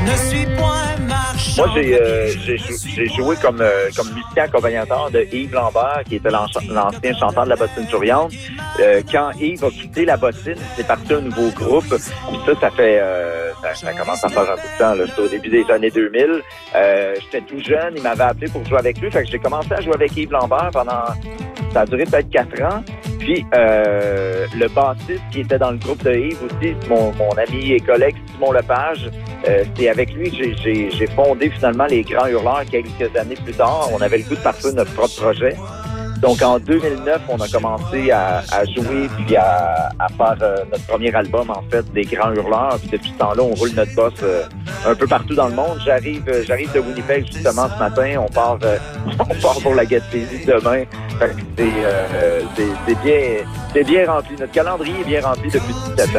Moi, j'ai joué comme musicien accompagnateur de Yves Lambert, qui était l'ancien chanteur de la Bottine Souriante. Quand Yves a quitté la Bottine, c'est parti un nouveau groupe. Puis ça fait... ça commence à faire un bout de temps. C'était au début des années 2000. J'étais tout jeune. Il m'avait appelé pour jouer avec lui. Fait que j'ai commencé à jouer avec Yves Lambert pendant... Ça a duré peut-être 4 ans. Puis le bassiste qui était dans le groupe de Yves aussi, mon ami et collègue Simon Lepage, c'est avec lui que j'ai fondé finalement les Grands Hurleurs quelques années plus tard. On avait le goût de partir de notre propre projet. Donc en 2009, on a commencé à jouer puis à faire notre premier album en fait des Grands Hurleurs. Puis depuis ce temps-là, on roule notre boss un peu partout dans le monde. J'arrive de Winnipeg justement ce matin. On part pour la Gaspésie demain. C'est bien rempli. Notre calendrier est bien rempli depuis 17 ans.